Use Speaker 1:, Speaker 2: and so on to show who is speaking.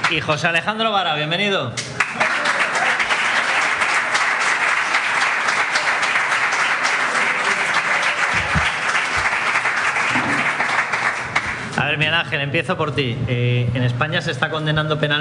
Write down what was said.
Speaker 1: Y José Alejandro Vara, bienvenido. A ver, Miguel Ángel, empiezo por ti. En España se está condenando penalmente